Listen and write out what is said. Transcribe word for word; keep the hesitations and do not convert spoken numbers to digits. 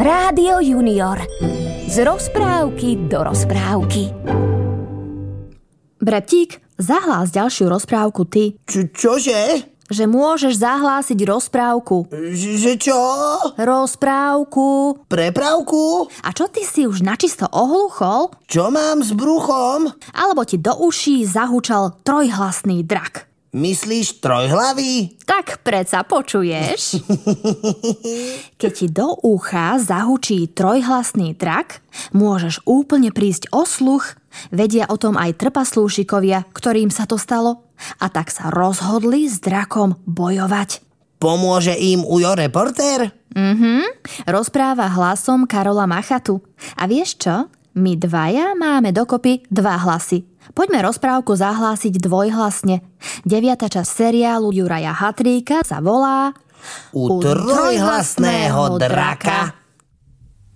Rádio Junior. Z rozprávky do rozprávky. Breptík, zahlás ďalšiu rozprávku ty. Čo, čože? Že môžeš zahlásiť rozprávku. Ž- že čo? Rozprávku. Prepravku? A čo ty si už načisto ohluchol? Čo mám s bruchom? Alebo ti do uší zahučal trojhlasný drak? Myslíš trojhlavý? Tak preca počuješ. Keď ti do ucha zahučí trojhlasný drak, môžeš úplne prísť o sluch. Vedia o tom aj trpaslúšikovia, ktorým sa to stalo. A tak sa rozhodli s drakom bojovať. Pomôže im Ujo reportér? Mhm, rozpráva hlasom Karola Machatu. A vieš čo? My dvaja máme dokopy dva hlasy. Poďme rozprávku zahlásiť dvojhlasne. Deviata časť seriálu Juraja Hatríka sa volá U trojhlasného draka.